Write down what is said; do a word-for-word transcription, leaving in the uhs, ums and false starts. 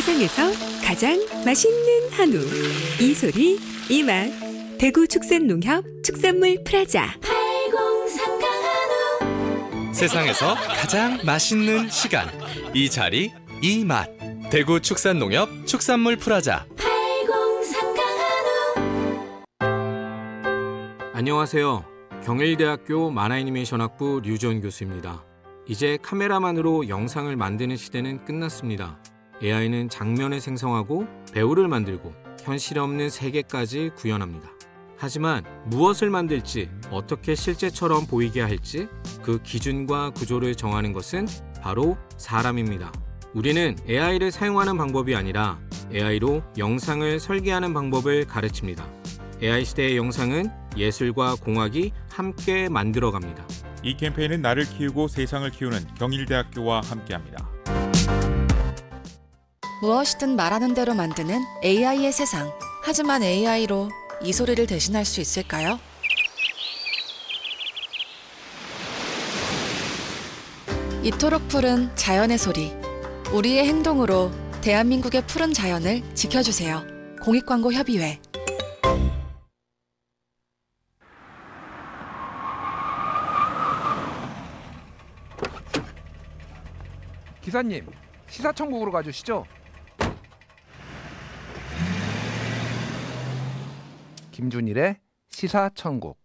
세상에서 가장 맛있는 한우 이소리 이맛 대구 축산농협 축산물 프라자 팔공삼 한우 세상에서 가장 맛있는 시간 이 자리 이 맛 대구 축산농협 축산물 프라자 팔공삼 한우. 안녕하세요. 경일대학교 만화애니메이션학부 류지원 교수입니다. 이제 카메라만으로 영상을 만드는 시대는 끝났습니다. 에이아이는 장면을 생성하고 배우를 만들고 현실 없는 세계까지 구현합니다. 하지만 무엇을 만들지, 어떻게 실제처럼 보이게 할지 그 기준과 구조를 정하는 것은 바로 사람입니다. 우리는 에이아이를 사용하는 방법이 아니라 에이아이로 영상을 설계하는 방법을 가르칩니다. 에이아이 시대의 영상은 예술과 공학이 함께 만들어갑니다. 이 캠페인은 나를 키우고 세상을 키우는 경일대학교와 함께합니다. 무엇이든 말하는 대로 만드는 에이아이의 세상. 하지만 에이아이로 이 소리를 대신할 수 있을까요? 이토록 푸른 자연의 소리. 우리의 행동으로 대한민국의 푸른 자연을 지켜주세요. 공익광고협의회. 기사님, 시사천국으로 가주시죠. 김준일의 시사천국.